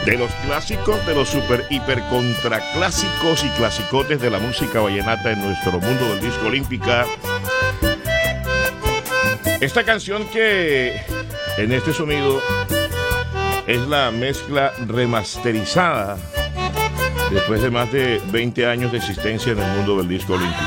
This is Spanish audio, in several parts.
De los clásicos, de los super, hiper, contra clásicos y clasicotes de la música vallenata en nuestro mundo del disco olímpica. Esta canción que en este sonido es la mezcla remasterizada después de más de 20 años de existencia en el mundo del disco olímpico.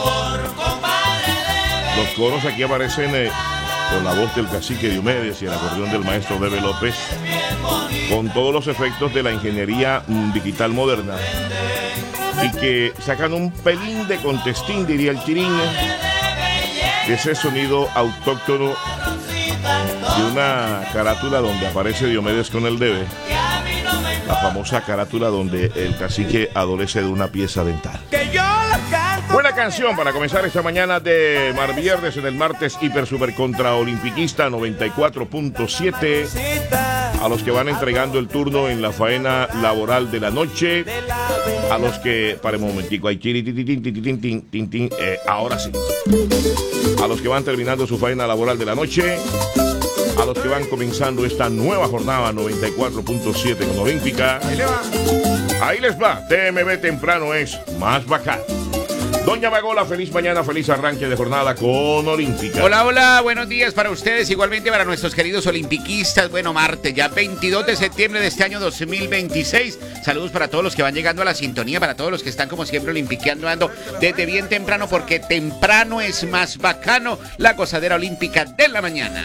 Los coros aquí aparecen con la voz del cacique Diomedes y el acordeón del maestro Bebe López, con todos los efectos de la ingeniería digital moderna, y que sacan un pelín de contestín, diría el chirín, de ese sonido autóctono de una carátula donde aparece Diomedes con el Debe, la famosa carátula donde el cacique adolece de una pieza dental. Buena canción para comenzar esta mañana de Mar Viernes en el martes hiper super contra olimpiquista 94.7. A los que van entregando el turno en la faena laboral de la noche, a los que, para un momentico, hay ahora sí, a los que van terminando su faena laboral de la noche, a los que van comenzando esta nueva jornada 94.7 con Olímpica. Ahí les va, TMB temprano es más bacán. Doña Magola, feliz mañana, feliz arranque de jornada con Olímpica. Hola, hola, buenos días para ustedes, igualmente para nuestros queridos olimpiquistas. Bueno, martes, ya 22 de septiembre de este año 2026. Saludos para todos los que van llegando a la sintonía, para todos los que están como siempre olimpiqueando desde bien temprano, porque temprano es más bacano la gozadera olímpica de la mañana.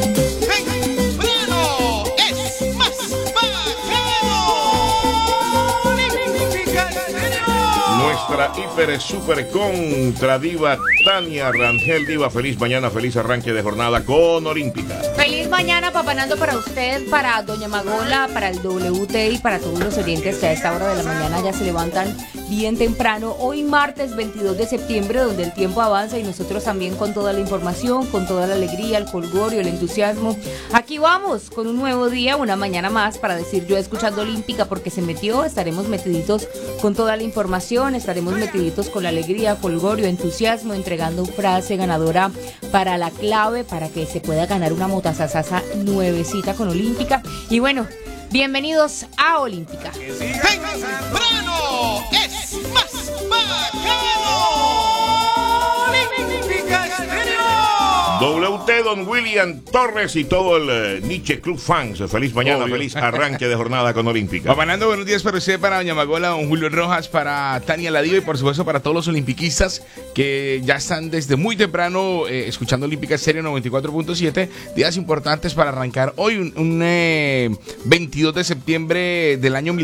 Nuestra hiper super contra diva Tania Rangel. Diva, feliz mañana, feliz arranque de jornada con Olímpica. Feliz mañana, papanando para usted, para Doña Magola, para el WT y para todos los oyentes que a esta hora de la mañana ya se levantan bien temprano. Hoy martes 22 de septiembre, donde el tiempo avanza y nosotros también con toda la información, con toda la alegría, el jolgorio, el entusiasmo. Aquí vamos con un nuevo día, una mañana más para decir yo escuchando Olímpica porque se metió. Estaremos metiditos con toda la información, estaremos metiditos con la alegría, jolgorio, entusiasmo, entregando frase ganadora para la clave para que se pueda ganar una motasasasa nuevecita con Olímpica. Y bueno, bienvenidos a Olímpica. ¡Temprano es más bacano! Olímpica Estéreo. WT, Don William Torres y todo el Nietzsche Club Fans. Feliz mañana, Obvio. feliz arranque de jornada con Olímpica. Papanando, buenos días para usted, para Doña Magola, don Julio Rojas, para Tania Ladío y por supuesto para todos los olimpiquistas que ya están desde muy temprano escuchando Olímpica Estéreo 94.7. Días importantes para arrancar hoy, un 22 de septiembre del año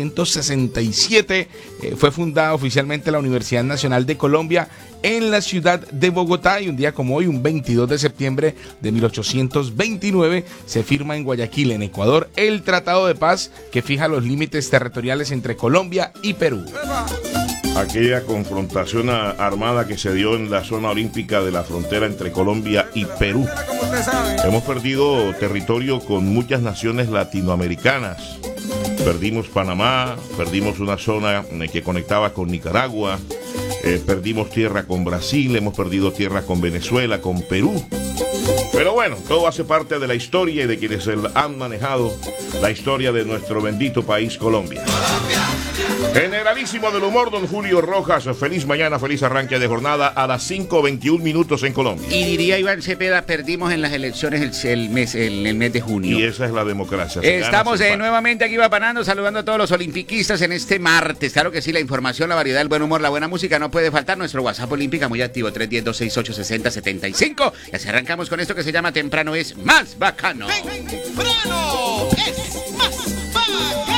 1867. Fue fundada oficialmente la Universidad Nacional de Colombia en la ciudad de Bogotá, y un día como hoy, un 22 de septiembre de 1829, se firma en Guayaquil, en Ecuador, el Tratado de Paz que fija los límites territoriales entre Colombia y Perú. Aquella confrontación armada que se dio en la zona olímpica de la frontera entre Colombia y Perú. Hemos perdido territorio con muchas naciones latinoamericanas. Perdimos Panamá, perdimos una zona que conectaba con Nicaragua, perdimos tierra con Brasil, hemos perdido tierra con Venezuela, con Perú. Pero bueno, todo hace parte de la historia y de quienes han manejado la historia de nuestro bendito país, Colombia. Generalísimo del humor, don Julio Rojas. Feliz mañana, feliz arranque de jornada a las 5:21 minutos en Colombia. Y diría Iván Cepeda, perdimos en las elecciones el mes de junio. Y esa es la democracia. Estamos nuevamente aquí vapanando, saludando a todos los olimpiquistas en este martes. Claro que sí, la información, la variedad, el buen humor, la buena música no puede faltar. Nuestro WhatsApp Olímpica muy activo, 310-268-6075. Y así arrancamos con esto que se llama Temprano es más bacano. ¡Temprano es más bacano!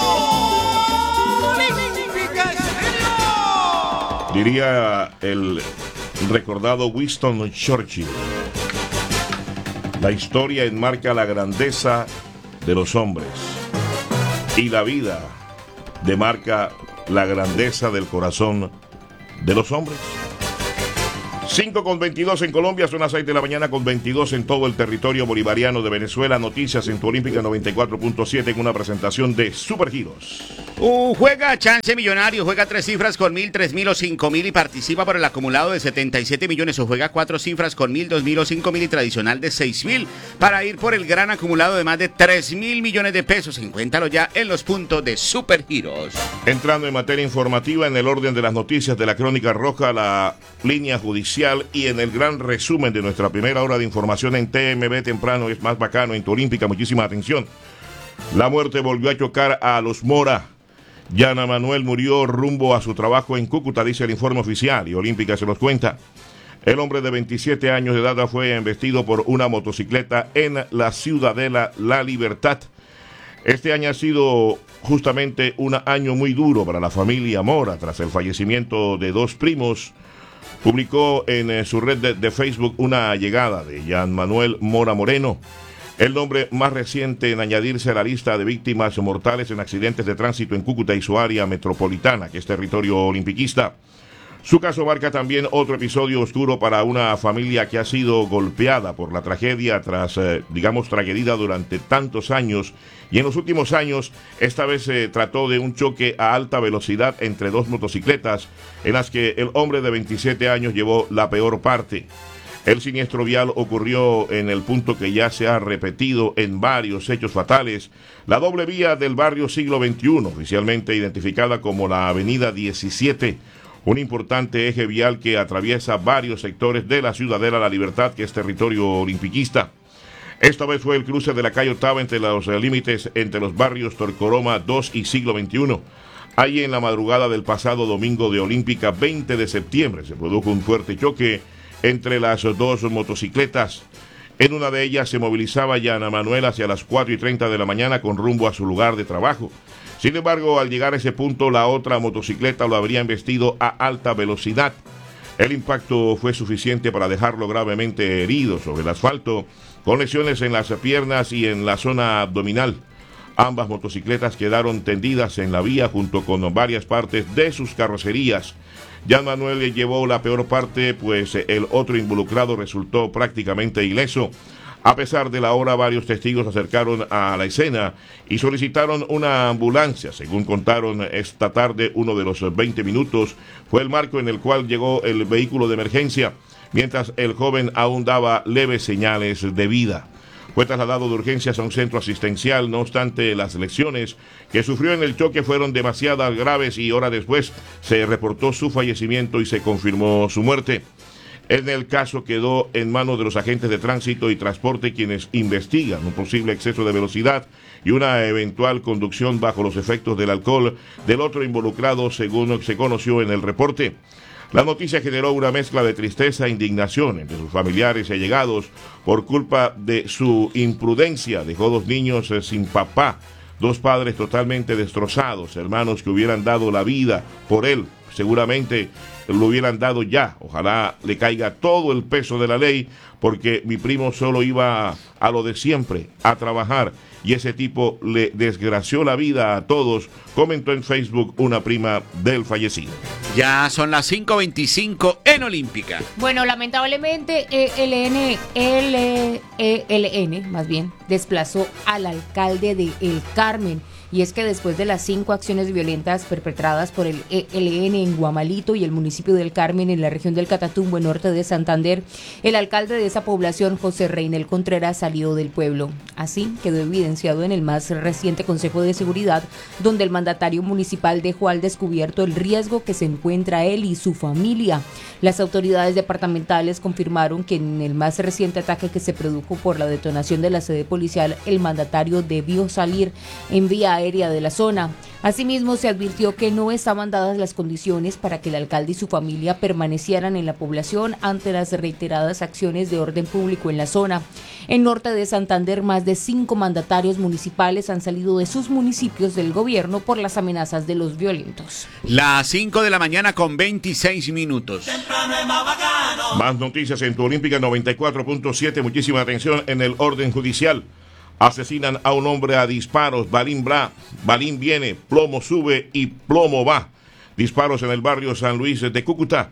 Olímpica Estéreo. Diría el recordado Winston Churchill: la historia enmarca la grandeza de los hombres y la vida demarca la grandeza del corazón de los hombres. 5:22 en Colombia, son las 6 de la mañana con 22 en todo el territorio bolivariano de Venezuela. Noticias en tu Olímpica 94.7 en una presentación de Supergiros. Juega Chance Millonario, juega 3 cifras con 1.000, 3.000 o 5.000 y participa por el acumulado de 77 millones, o juega 4 cifras con 1.000, 2.000 o 5.000 y tradicional de 6.000 para ir por el gran acumulado de más de 3.000 millones de pesos. Encuéntralo ya en los puntos de Supergiros. Entrando en materia informativa, en el orden de las noticias de la Crónica Roja, la línea judicial y en el gran resumen de nuestra primera hora de información en TMB temprano es más bacano en tu Olímpica. Muchísima atención. La muerte volvió a chocar a los Mora. Yana Manuel murió rumbo a su trabajo en Cúcuta, dice el informe oficial, y Olímpica se los cuenta. El hombre de 27 años de edad fue embestido por una motocicleta en la Ciudadela La Libertad. Este año ha sido justamente un año muy duro para la familia Mora tras el fallecimiento de 2 primos. Publicó en su red de Facebook una llegada de Yan Manuel Mora Moreno, el nombre más reciente en añadirse a la lista de víctimas mortales en accidentes de tránsito en Cúcuta y su área metropolitana, que es territorio olimpiquista. Su caso marca también otro episodio oscuro para una familia que ha sido golpeada por la tragedia tras, tragedida durante tantos años. Y en los últimos años, esta vez se trató de un choque a alta velocidad entre 2 motocicletas, en las que el hombre de 27 años llevó la peor parte. El siniestro vial ocurrió en el punto que ya se ha repetido en varios hechos fatales, la doble vía del barrio Siglo XXI, oficialmente identificada como la Avenida 17, un importante eje vial que atraviesa varios sectores de la Ciudadela La Libertad, que es territorio olimpiquista. Esta vez fue el cruce de la calle Octava entre los límites entre los barrios Torcoroma 2 y Siglo XXI. Ahí en la madrugada del pasado domingo de Olímpica 20 de septiembre se produjo un fuerte choque entre las 2 motocicletas. En una de ellas se movilizaba Yana Manuel hacia las 4:30 de la mañana con rumbo a su lugar de trabajo. Sin embargo, al llegar a ese punto, la otra motocicleta lo habría embestido a alta velocidad. El impacto fue suficiente para dejarlo gravemente herido sobre el asfalto, con lesiones en las piernas y en la zona abdominal. Ambas motocicletas quedaron tendidas en la vía junto con varias partes de sus carrocerías. Yan Manuel le llevó la peor parte, pues el otro involucrado resultó prácticamente ileso. A pesar de la hora, varios testigos se acercaron a la escena y solicitaron una ambulancia. Según contaron esta tarde, uno de los 20 minutos fue el marco en el cual llegó el vehículo de emergencia, mientras el joven aún daba leves señales de vida. Fue trasladado de urgencias a un centro asistencial, no obstante las lesiones que sufrió en el choque fueron demasiado graves y horas después se reportó su fallecimiento y se confirmó su muerte. En el caso quedó en manos de los agentes de tránsito y transporte, quienes investigan un posible exceso de velocidad y una eventual conducción bajo los efectos del alcohol del otro involucrado, según se conoció en el reporte. La noticia generó una mezcla de tristeza e indignación entre sus familiares y allegados por culpa de su imprudencia. Dejó 2 niños sin papá, 2 padres totalmente destrozados, hermanos que hubieran dado la vida por él. Seguramente lo hubieran dado ya. Ojalá le caiga todo el peso de la ley, porque mi primo solo iba a lo de siempre, a trabajar, y ese tipo le desgració la vida a todos, comentó en Facebook una prima del fallecido. Ya son las 5:25 en Olímpica. Bueno, lamentablemente ELN más bien, desplazó al alcalde de El Carmen. Y es que después de las 5 acciones violentas perpetradas por el ELN en Guamalito y el municipio del Carmen en la región del Catatumbo, en norte de Santander, el alcalde de esa población, José Reinel Contreras, salió del pueblo. Así quedó evidenciado en el más reciente Consejo de Seguridad, donde el mandatario municipal dejó al descubierto el riesgo que se encuentra él y su familia. Las autoridades departamentales confirmaron que en el más reciente ataque que se produjo por la detonación de la sede policial, el mandatario debió salir en vía aérea de la zona. Asimismo, se advirtió que no estaban dadas las condiciones para que el alcalde y su familia permanecieran en la población ante las reiteradas acciones de orden público en la zona. En norte de Santander, más de 5 mandatarios municipales han salido de sus municipios del gobierno por las amenazas de los violentos. Las 5 de la mañana con 26 minutos. Más noticias en tu Olímpica 94.7. Muchísima atención en el orden judicial. Asesinan a un hombre a disparos. Balín viene, plomo sube y plomo va. Disparos en el barrio San Luis de Cúcuta.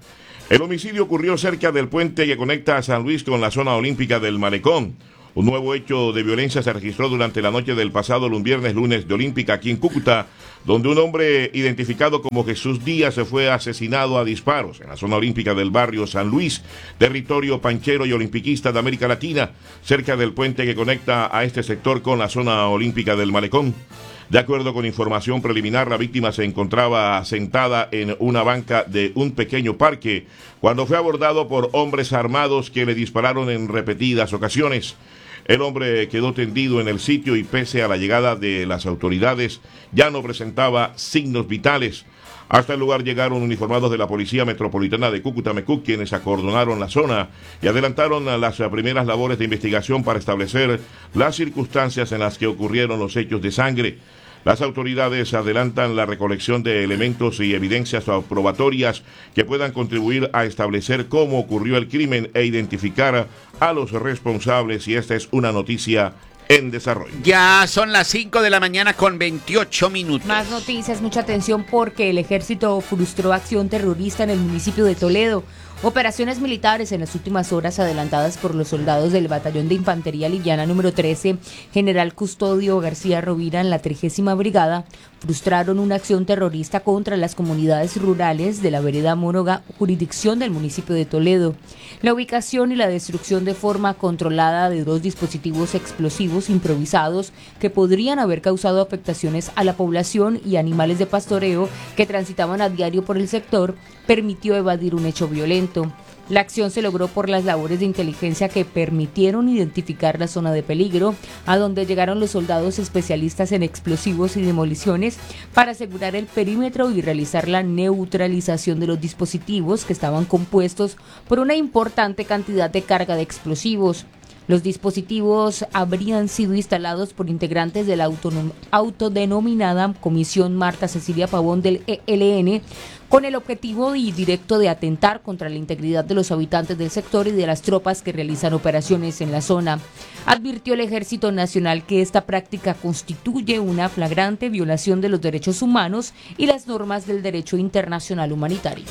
El homicidio ocurrió cerca del puente que conecta a San Luis con la zona olímpica del Malecón. Un nuevo hecho de violencia se registró durante la noche del pasado lunes de Olímpica aquí en Cúcuta, donde un hombre identificado como Jesús Díaz se fue asesinado a disparos en la zona olímpica del barrio San Luis, territorio panchero y olimpiquista de América Latina, cerca del puente que conecta a este sector con la zona olímpica del Malecón. De acuerdo con información preliminar, la víctima se encontraba sentada en una banca de un pequeño parque cuando fue abordado por hombres armados que le dispararon en repetidas ocasiones. El hombre quedó tendido en el sitio y pese a la llegada de las autoridades ya no presentaba signos vitales. Hasta el lugar llegaron uniformados de la Policía Metropolitana de Cúcuta, MECUC, quienes acordonaron la zona y adelantaron las primeras labores de investigación para establecer las circunstancias en las que ocurrieron los hechos de sangre. Las autoridades adelantan la recolección de elementos y evidencias probatorias que puedan contribuir a establecer cómo ocurrió el crimen e identificar a los responsables, y esta es una noticia en desarrollo. Ya son las 5 de la mañana con 28 minutos. Más noticias, mucha atención porque el ejército frustró acción terrorista en el municipio de Toledo. Operaciones militares en las últimas horas adelantadas por los soldados del Batallón de Infantería Liviana número 13, General Custodio García Rovira en la 30ª Brigada, frustraron una acción terrorista contra las comunidades rurales de la vereda Mónoga, jurisdicción del municipio de Toledo. La ubicación y la destrucción de forma controlada de 2 dispositivos explosivos improvisados que podrían haber causado afectaciones a la población y animales de pastoreo que transitaban a diario por el sector permitió evadir un hecho violento. La acción se logró por las labores de inteligencia que permitieron identificar la zona de peligro, a donde llegaron los soldados especialistas en explosivos y demoliciones para asegurar el perímetro y realizar la neutralización de los dispositivos que estaban compuestos por una importante cantidad de carga de explosivos. Los dispositivos habrían sido instalados por integrantes de la autodenominada Comisión Marta Cecilia Pavón del ELN, con el objetivo directo de atentar contra la integridad de los habitantes del sector y de las tropas que realizan operaciones en la zona. Advirtió el Ejército Nacional que esta práctica constituye una flagrante violación de los derechos humanos y las normas del derecho internacional humanitario.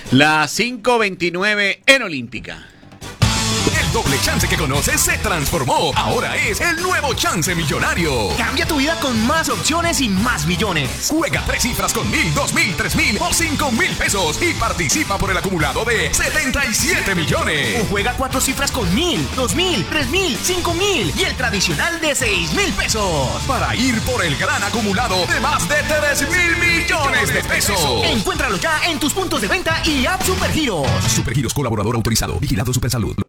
Las 5:29 en Olímpica. El doble chance que conoces se transformó. Ahora es el nuevo chance millonario. Cambia tu vida con más opciones y más millones. Juega 3 cifras con 1,000, 2,000, 3,000 o 5,000 pesos y participa por el acumulado de 77 millones. O juega 4 cifras con 1,000, 2,000, 3,000, 5,000 y el tradicional de 6,000 pesos. Para ir por el gran acumulado de más de 3,000 millones de pesos. Encuéntralo ya en tus puntos de venta y app Supergiros. Supergiros, colaborador autorizado. Vigilado Supersalud.